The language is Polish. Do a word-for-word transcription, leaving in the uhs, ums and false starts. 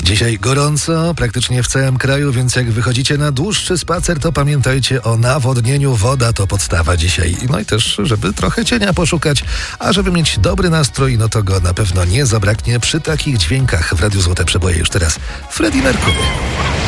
Dzisiaj gorąco, praktycznie w całym kraju, więc jak wychodzicie na dłuższy spacer, to pamiętajcie o nawodnieniu. Woda to podstawa dzisiaj. No i też, żeby trochę cienia poszukać, a żeby mieć dobry nastrój, no to go na pewno nie zabraknie przy takich dźwiękach. W Radiu Złote Przeboje już teraz Freddie Mercury.